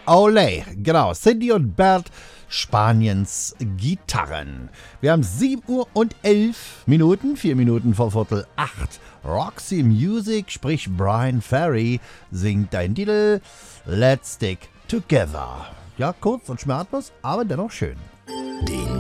Olé, genau. Cindy und Bert, Spaniens Gitarren. Wir haben 7:11, 4 Minuten vor Viertel 8. Roxy Music, sprich Brian Ferry, singt dein Titel Let's Stick Together. Ja, kurz und schmerzlos, aber dennoch schön.